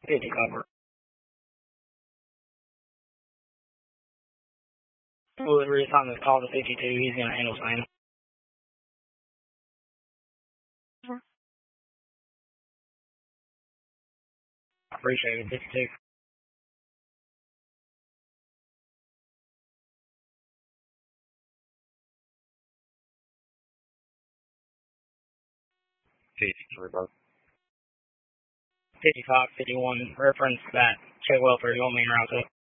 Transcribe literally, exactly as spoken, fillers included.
fifty cover. We'll reassign this call to fifty-two. He's going to handle same. Appreciate it. fifty-two. fifty-three, bro. fifty-five, fifty-one. Reference that check welfare. You want me around to?